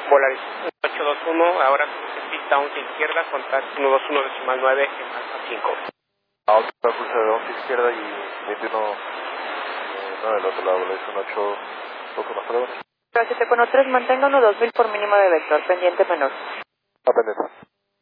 Volaris 821, ahora pista 11 izquierda, contacto 121 decimal 9 en alfa 5. Otra pulsa de 11 izquierda y 21, no del otro lado, Volaris 18, poco más tarde. 7 con 3, mantenga 12000 por mínimo de vector, pendiente menor. Pendiente.